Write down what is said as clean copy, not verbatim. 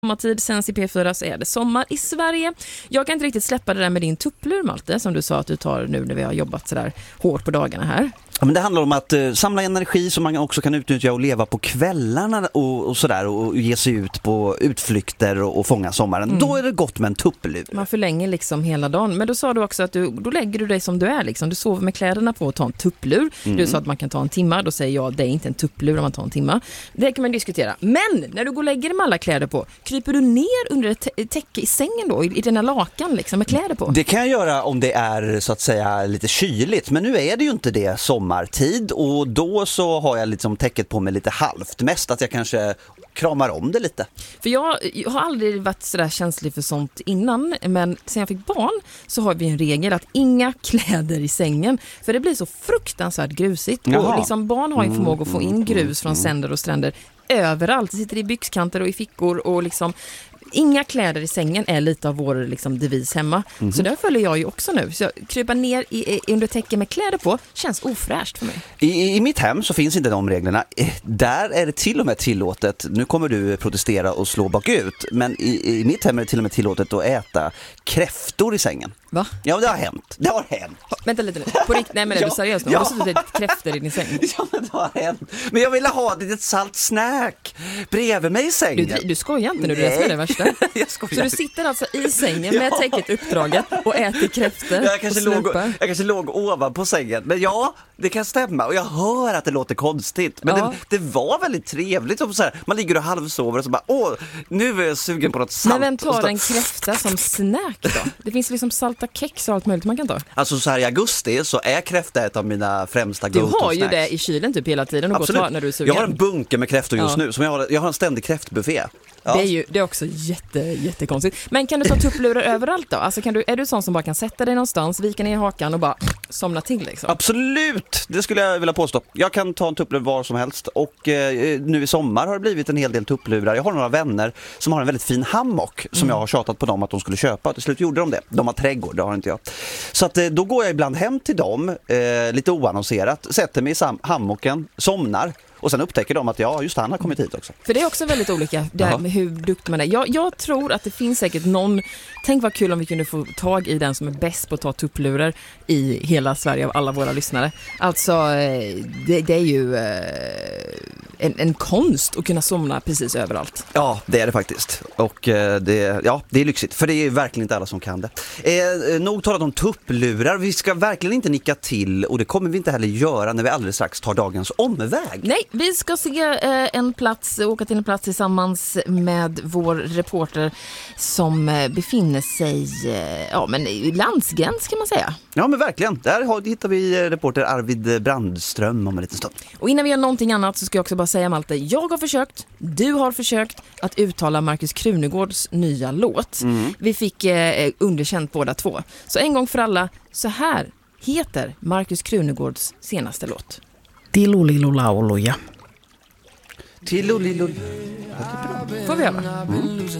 Sommartid, sen i P4 så är det sommar i Sverige. Jag kan inte riktigt släppa det där med din tupplur, Malte, som du sa att du tar nu när vi har jobbat så där hårt på dagarna här. Ja, men det handlar om att samla energi som man också kan utnyttja och leva på kvällarna och sådär, och ge sig ut på utflykter och fånga sommaren. Då är det gott med en tupplur. Man förlänger liksom hela dagen. Men då sa du också att då lägger du dig som du är liksom. Du sover med kläderna på och tar en tupplur. Du sa att man kan ta en timma. Då säger jag, det är inte en tupplur om man tar en timma. Det kan man diskutera. Men när du går och lägger dig med alla kläder på, kryper du ner under ett täcke i sängen då? I dina lakan liksom med kläder på? Det kan jag göra om det är så att säga lite kyligt. Men nu är det ju inte det sommartid. Och då så har jag liksom täcket på mig lite halvt. Mest att jag kanske kramar om det lite. För jag har aldrig varit så där känslig för sånt innan, men sen jag fick barn så har vi en regel att inga kläder i sängen, för det blir så fruktansvärt grusigt. Och liksom barn har ju förmåga att få in grus från sänder och stränder överallt. Det sitter i byxkanter och i fickor och liksom inga kläder i sängen är lite av vår liksom devis hemma. Så där följer jag ju också nu. Så krypa ner under täcket med kläder på känns ofräscht för mig. I mitt hem så finns inte de reglerna. Där är det till och med tillåtet. Nu kommer du protestera och slå bakut. Men i mitt hem är det till och med tillåtet att äta kräftor i sängen. Va? Ja, det har hänt. Det har hänt. Vänta lite nu. På riktigt, nej men är du seriös nu? Har du suttit kräftor i din säng? Ja, men det har hänt. Men jag ville ha ett litet salt snack bredvid mig i sängen. Du skojar inte nu, det är det värsta. Så du sitter alltså i sängen med täcket uppdraget och äter kräftor. Jag kanske låg ovanpå sängen. Men ja, det kan stämma. Och jag hör att det låter konstigt. Men det var väldigt trevligt. Som så här, man ligger och halvsover och så bara, nu är jag sugen på något salt. Men vem tar en kräfta som snack då? Det finns liksom salta kex och allt möjligt man kan ta. Alltså så här i augusti så är kräfta ett av mina främsta go-to-snacks. Du har ju det i kylen typ hela tiden och går ta när du är sugen. Jag har en bunker med kräftor just nu. Som jag har en ständig kräftbuffé. Ja. Det är också jättekonstigt. Men kan du ta tupplurar överallt då? Alltså är du sån som bara kan sätta dig någonstans, vika ner hakan och bara somna till liksom? Absolut, det skulle jag vilja påstå. Jag kan ta en tupplur var som helst. Och nu i sommar har det blivit en hel del tupplurar. Jag har några vänner som har en väldigt fin hammock som jag har tjatat på dem att de skulle köpa. Till slut gjorde de det. De har trädgård, det har inte jag. Så att, då går jag ibland hem till dem lite oannonserat, sätter mig i hammocken, somnar. Och sen upptäcker de att just han har kommit hit också. För det är också väldigt olika där med hur duktig man är. Jag tror att det finns säkert någon. Tänk vad kul om vi kunde få tag i den som är bäst på att ta tupplurar i hela Sverige av alla våra lyssnare. Alltså det är ju en konst att kunna somna precis överallt. Ja, det är det faktiskt. Och det är lyxigt. För det är verkligen inte alla som kan det. Nog talat om tupplurar. Vi ska verkligen inte nicka till. Och det kommer vi inte heller göra när vi alldeles strax tar dagens omväg. Nej, vi ska se åka till en plats tillsammans med vår reporter som befinner sig i landsgräns kan man säga. Ja, men verkligen. Där hittar vi reporter Arvid Brandström om en liten stund. Och innan vi gör någonting annat så ska jag också bara säga, Malte, jag har försökt, du har försökt att uttala Markus Krunegårds nya låt. Vi fick underkänt båda två. Så en gång för alla, så här heter Markus Krunegårds senaste låt. Tilolilolauluja. Tilolilol. Får vi höra?